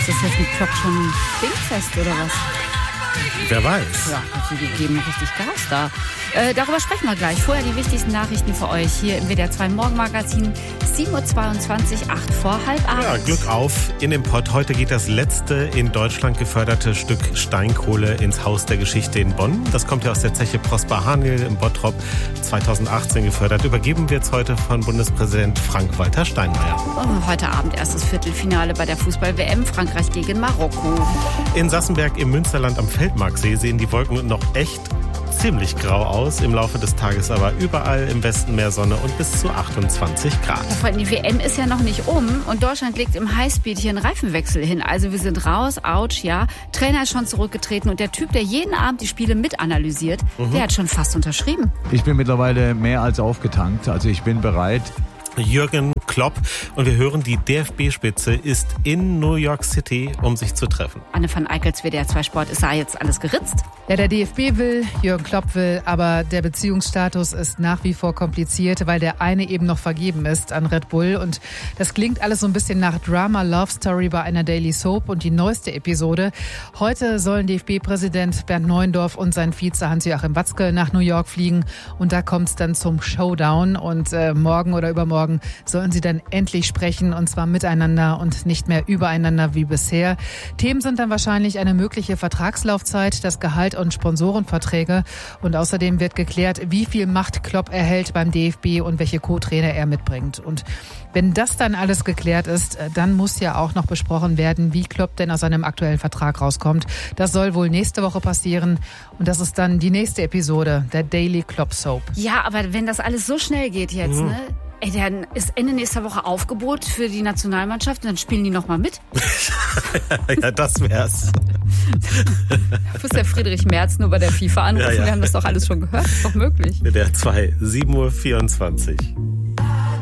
ist das jetzt mit Klopp schon dingfest oder was? Wer weiß. Ja, also die geben richtig Gas da. Darüber sprechen wir gleich. Vorher die wichtigsten Nachrichten für euch hier im WDR 2 Morgenmagazin. 7.22 Uhr, 8 vor halb 8. Ja, Glück auf in dem Pott. Heute geht das letzte in Deutschland geförderte Stück Steinkohle ins Haus der Geschichte in Bonn. Das kommt ja aus der Zeche Prosper Haniel im Bottrop, 2018 gefördert. Übergeben wird es heute von Bundespräsident Frank-Walter Steinmeier. Heute Abend erstes Viertelfinale bei der Fußball-WM. Frankreich gegen Marokko. In Sassenberg im Münsterland am Feldmarksee sehen die Wolken noch echt ziemlich grau aus. Im Laufe des Tages aber überall im Westen mehr Sonne und bis zu 28 Grad. Die WM ist ja noch nicht um und Deutschland legt im Highspeed hier einen Reifenwechsel hin. Also wir sind raus, ouch, ja. Trainer ist schon zurückgetreten und der Typ, der jeden Abend die Spiele mitanalysiert, der hat schon fast unterschrieben. Ich bin mittlerweile mehr als aufgetankt. Also ich bin bereit. Jürgen Klopp. Und wir hören, die DFB-Spitze ist in New York City, um sich zu treffen. Anne van Eickels, WDR 2 Sport, ist da jetzt alles geritzt? Ja, der DFB will, Jürgen Klopp will, aber der Beziehungsstatus ist nach wie vor kompliziert, weil der eine eben noch vergeben ist an Red Bull. Und das klingt alles so ein bisschen nach Drama Love Story bei einer Daily Soap. Und die neueste Episode: Heute sollen DFB-Präsident Bernd Neuendorf und sein Vize Hans-Joachim Watzke nach New York fliegen. Und da kommt es dann zum Showdown. Und morgen oder übermorgen sollen sie dann endlich sprechen, und zwar miteinander und nicht mehr übereinander wie bisher. Themen sind dann wahrscheinlich eine mögliche Vertragslaufzeit, das Gehalt und Sponsorenverträge. Und außerdem wird geklärt, wie viel Macht Klopp erhält beim DFB und welche Co-Trainer er mitbringt. Und wenn das dann alles geklärt ist, dann muss ja auch noch besprochen werden, wie Klopp denn aus seinem aktuellen Vertrag rauskommt. Das soll wohl nächste Woche passieren. Und das ist dann die nächste Episode der Daily Klopp Soap. Ja, aber wenn das alles so schnell geht jetzt, ne? Ey, dann ist Ende nächster Woche Aufgebot für die Nationalmannschaft und dann spielen die noch mal mit. Ja, das wär's. Du bist der Friedrich Merz nur bei der FIFA anrufen. Ja. Wir haben das doch alles schon gehört. Ist doch möglich. WDR 2, 7.24 Uhr.